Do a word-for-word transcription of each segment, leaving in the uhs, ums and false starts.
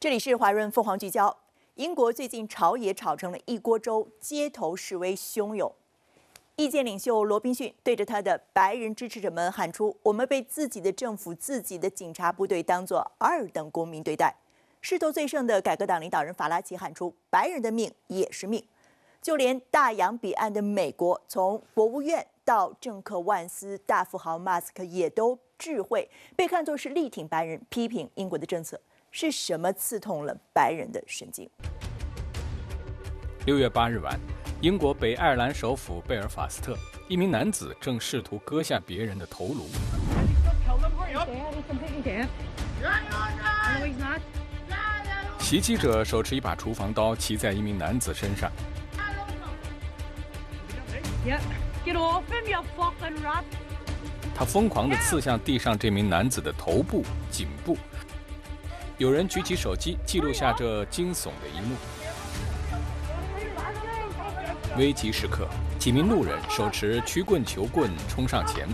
这里是华润凤凰聚焦。英国最近吵也吵成了一锅粥，街头示威汹涌。意见领袖罗宾逊对着他的白人支持者们喊出：“我们被自己的政府、自己的警察部队当作二等公民对待。”势头最盛的改革党领导人法拉奇喊出：“白人的命也是命。”就连大洋彼岸的美国，从国务院到政客万斯、大富豪马斯克，也都智慧被看作是力挺白人、批评英国的政策。是什么刺痛了白人的神经？ 六月八日晚，英国北爱尔兰首府贝尔法斯特，一名男子正试图割下别人的头颅。袭击者手持一把厨房刀，骑在一名男子身上。他疯狂地刺向地上这名男子的头部、颈部。有人举起手机记录下这惊悚的一幕。危急时刻，几名路人手持曲棍球棍冲上前，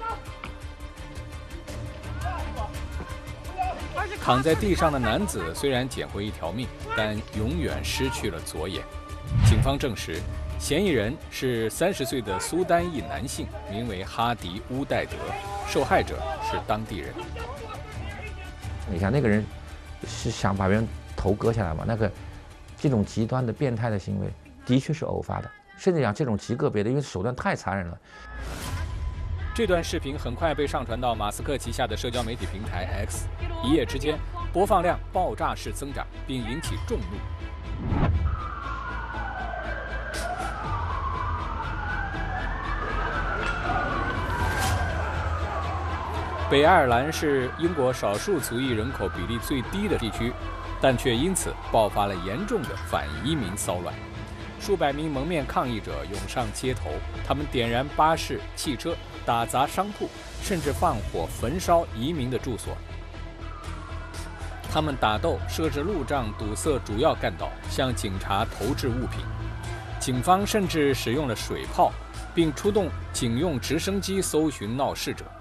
躺在地上的男子虽然捡回一条命，但永远失去了左眼。警方证实，嫌疑人是三十岁的苏丹裔男性，名为哈迪·乌代德，受害者是当地人。 你想那个人是想把别人头割下来吗？那个这种极端的变态的行为的确是偶发的，甚至讲这种极个别的，因为手段太残忍了。 这段视频很快被上传到马斯克旗下的社交媒体平台 X， 一夜之间播放量爆炸式增长，并引起众怒。北爱尔兰是英国少数族裔人口比例最低的地区，但却因此爆发了严重的反移民骚乱。数百名蒙面抗议者涌上街头，他们点燃巴士、汽车，打砸商铺，甚至放火焚烧移民的住所。他们打斗，设置路障堵塞主要干道，向警察投掷物品。警方甚至使用了水炮，并出动警用直升机搜寻闹事者。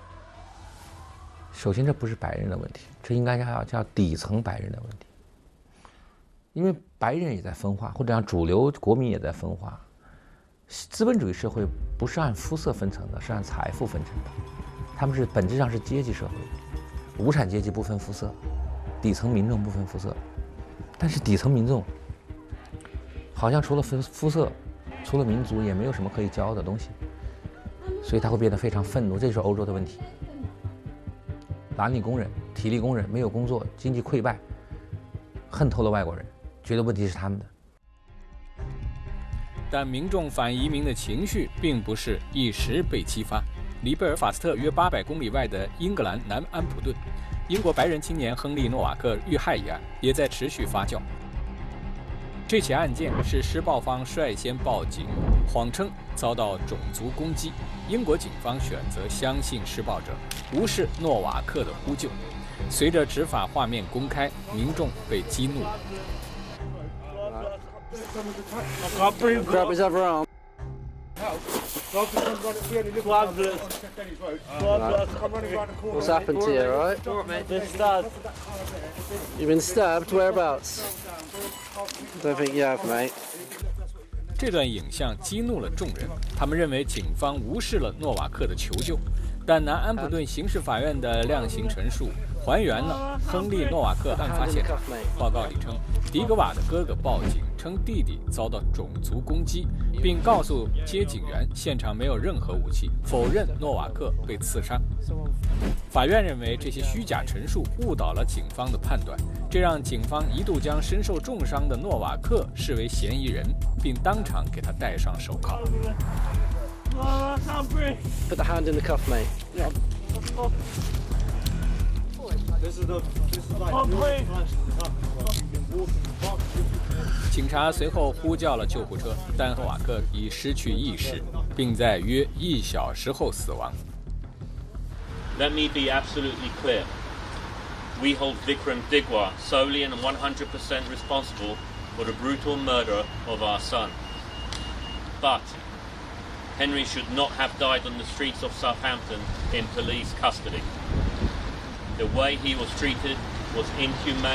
首先，这不是白人的问题，这应该叫叫底层白人的问题。因为白人也在分化，或者讲主流国民也在分化。资本主义社会不是按肤色分层的，是按财富分层的。他们是本质上是阶级社会，无产阶级不分肤色，底层民众不分肤色。但是底层民众好像除了肤肤色，除了民族，也没有什么可以骄傲的东西，所以他会变得非常愤怒。这就是欧洲的问题。蓝领工人、体力工人没有工作，经济溃败，恨透了外国人，觉得问题是他们的。 但民众反移民的情绪并不是一时被激发。离贝尔法斯特约八百公里外的英格兰南安普顿，英国白人青年亨利·诺瓦克遇害一案也在持续发酵。这起案件是施暴方率先报警，谎称遭到种族攻击。英国警方选择相信施暴者，无视诺瓦克的呼救。随着执法画面公开，民众被激怒。 What's happened to you, right? Been stabbed. You've been stabbed? Whereabouts? Don't think you have, mate. 这段影像激怒了众人，他们认为警方无视了诺瓦克的求救。但南安普顿刑事法院的量刑陈述还原了亨利·诺瓦克案发现场。报告里称，迪格瓦的哥哥报警称弟弟遭到种族攻击，并告诉接警员现场没有任何武器，否认诺瓦克被刺伤。法院认为这些虚假陈述误导了警方的判断，这让警方一度将身受重伤的诺瓦克视为嫌疑人，并当场给他戴上手铐。 Oh, I can't breathe. Put the hand in the cuff, mate. Yeah. This is the. This is like. Oh, 警察随后呼叫了救护车，但诺瓦克已失去意识，并在约一小时后死亡。 Let me be absolutely clear. We hold Vikram Digwa solely and one hundred percent responsible for the brutal murder of our son. But Henry should not have died on the streets of Southampton in police custody. The way he was treated was inhumane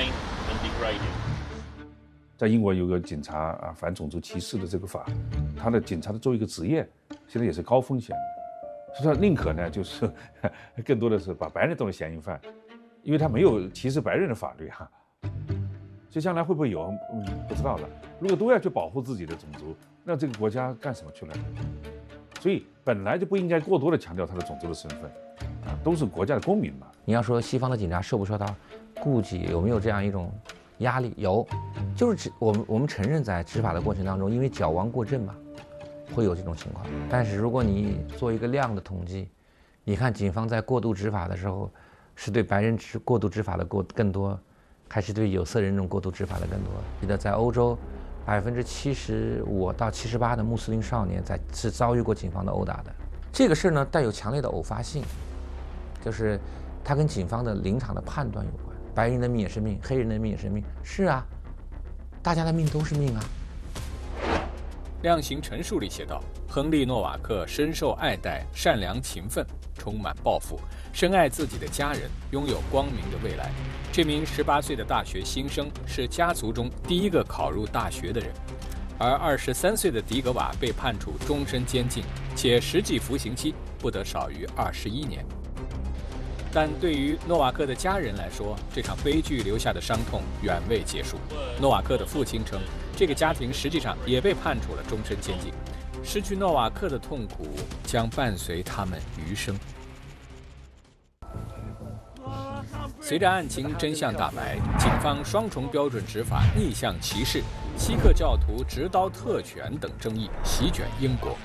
and degrading. 在英国有个警察啊反种族歧视的这个法，他的警察的作为一个职业，现在也是高风险的，所以他宁可呢就是更多的是把白人当成嫌疑犯，因为他没有歧视白人的法律哈。所以将来会不会有，嗯，不知道了。如果都要去保护自己的种族，那这个国家干什么去了？所以本来就不应该过多的强调他的种族的身份，啊，都是国家的公民嘛。 你要说西方的警察受不受到顾忌，有没有这样一种压力？有，就是我们我们承认在执法的过程当中，因为矫枉过正嘛，会有这种情况。但是如果你做一个量的统计，你看警方在过度执法的时候，是对白人执过度执法的过更多，还是对有色人种过度执法的更多？记得在欧洲，百分之七十五到七十八的穆斯林少年在是遭遇过警方的殴打的。这个事儿呢，带有强烈的偶发性，就是它跟警方的临场的判断有关。白人的命也是命，黑人的命也是命。是啊，大家的命都是命啊。 量刑陈述里写道，亨利·诺瓦克深受爱戴，善良勤奋，充满抱负，深爱自己的家人，拥有光明的未来。这名十八岁的大学新生是家族中第一个考入大学的人，而二十三岁的迪格瓦被判处终身监禁，且实际服刑期不得少于二十一年。但对于诺瓦克的家人来说，这场悲剧留下的伤痛远未结束。诺瓦克的父亲称，这个家庭实际上也被判处了终身监禁，失去诺瓦克的痛苦将伴随他们余生。随着案情真相大白，警方双重标准执法、逆向歧视、锡克教徒执刀特权等争议席卷英国。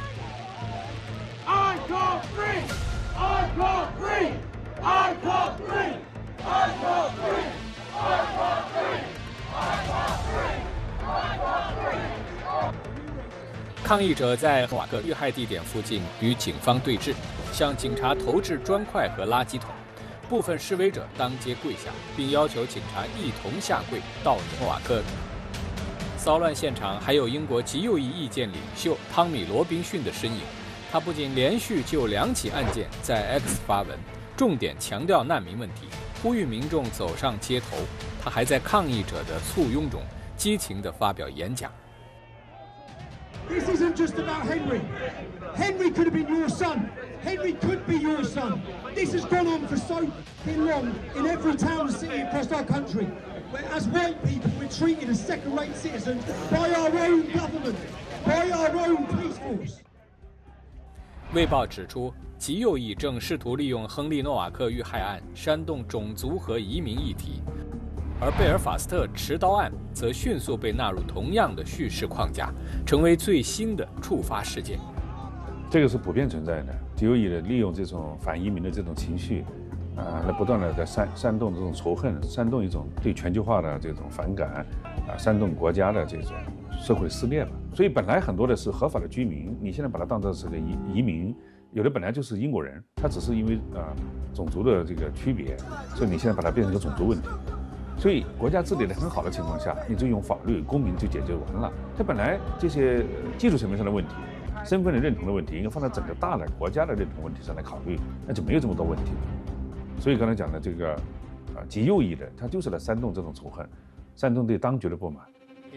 I call free! I call free! I call free! I call free! I call free! I call free! I call free! 抗议者在诺瓦克遇害地点附近与警方对峙，向警察投掷砖块和垃圾桶。部分示威者当街跪下，并要求警察一同下跪悼念诺瓦克。骚乱现场还有英国极右翼意见领袖汤米·罗宾逊的身影。他不仅连续就两起案件在 X 发文，重点强调难民问题，呼吁民众走上街头。他还在抗议者的簇拥中激情地发表演讲。 This isn't just about Henry. Henry could have been your son. Henry could be your son. This has gone on for so long in every town and city across our country, where as white people we're treated as second-rate citizens by our own government, by our own police force. 卫报指出，极右翼正试图利用亨利·诺瓦克遇害案煽动种族和移民议题，而贝尔法斯特持刀案则迅速被纳入同样的叙事框架，成为最新的触发事件。 这个是普遍存在的，极右翼的利用这种反移民的这种情绪，啊，来不断的在煽煽动这种仇恨，煽动一种对全球化的这种反感，啊，煽动国家的这种社会撕裂吧。所以本来很多的是合法的居民，你现在把它当作是个移移民，有的本来就是英国人，他只是因为啊、呃、种族的这个区别，所以你现在把它变成一个种族问题。所以国家治理的很好的情况下，你就用法律、公民就解决完了。它本来这些技术层面上的问题、身份的认同的问题，应该放在整个大的国家的认同问题上来考虑，那就没有这么多问题。所以刚才讲的这个啊极右翼的，他就是来煽动这种仇恨，煽动对当局的不满。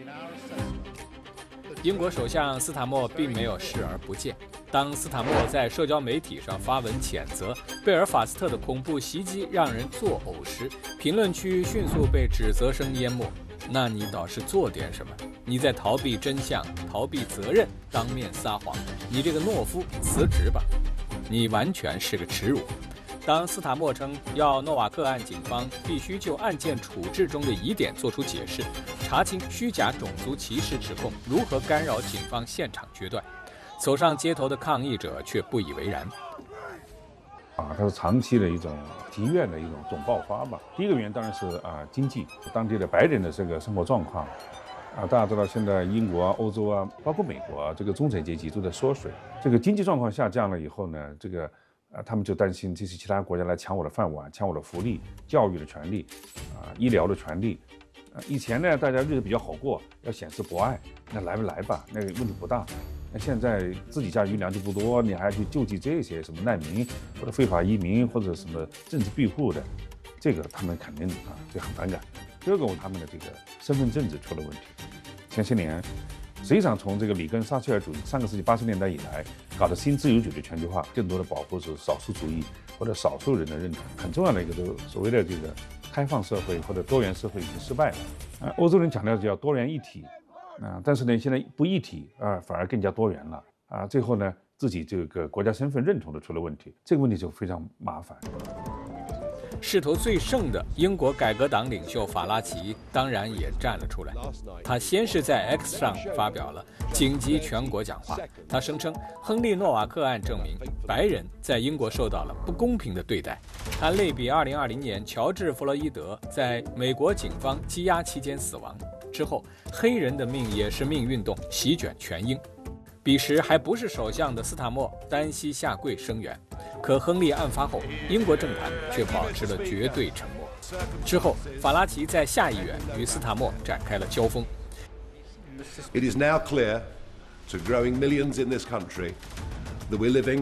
英国首相斯塔默并没有视而不见。当斯塔默在社交媒体上发文谴责贝尔法斯特的恐怖袭击让人作呕时，评论区迅速被指责声淹没。那你倒是做点什么？你在逃避真相，逃避责任，当面撒谎。你这个懦夫，辞职吧！你完全是个耻辱。当斯塔默称要诺瓦克案警方必须就案件处置中的疑点作出解释，查清虚假种族歧视指控如何干扰警方现场决断，走上街头的抗议者却不以为然。 啊，它是长期的一种积怨的一种总爆发吧。第一个原因当然是啊经济，当地的白人的这个生活状况。啊，大家知道现在英国啊、欧洲啊，包括美国啊，这个中产阶级都在缩水，这个经济状况下降了以后呢，这个。啊，他们就担心这些其他国家来抢我的饭碗，抢我的福利、教育的权利，啊，医疗的权利。啊，以前呢，大家日子比较好过，要显示博爱，那来不来吧，那个问题不大。那现在自己家余粮就不多，你还去救济这些什么难民或者非法移民或者什么政治庇护的，这个他们肯定啊就很反感。 第二个，他们的这个身份政治出了问题。前些年，实际上从这个里根撒切尔主义上个世纪八十年代以来搞的新自由主义的全球化，更多的保护是少数主义或者少数人的认同。很重要的一个，都所谓的这个开放社会或者多元社会已经失败了。啊，欧洲人强调叫多元一体，啊，但是呢，现在不一体啊，反而更加多元了啊。最后呢，自己这个国家身份认同的出了问题，这个问题就非常麻烦。 势头最盛的英国改革党领袖法拉奇当然也站了出来。他先是在 X 上发表了紧急全国讲话，他声称亨利·诺瓦克案证明白人在英国受到了不公平的对待。他类比二零二零年乔治·弗洛伊德在美国警方羁押期间死亡之后，黑人的命也是命运动席卷全英。彼时还不是首相的斯塔默单膝下跪声援，可亨利案发后，英国政坛却保持了绝对沉默。之后，法拉奇在下议院与斯塔默展开了交锋。 It is now clear to growing millions in this country that we're living